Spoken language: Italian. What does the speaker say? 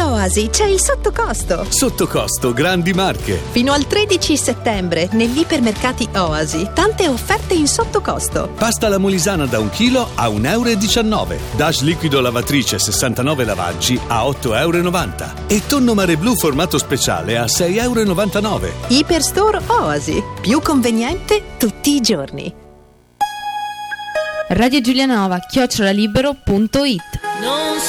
Da Oasi c'è il sottocosto. Sottocosto grandi marche. Fino al 13 settembre negli ipermercati Oasi. Tante offerte in sottocosto. Pasta alla molisana da 1 chilo a 1,19 €. Dash liquido lavatrice 69 lavaggi a 8,90 €. E tonno mare blu formato speciale a 6,99 €. Iperstore Oasi. Più conveniente tutti i giorni. Radio Giulianova @libero.it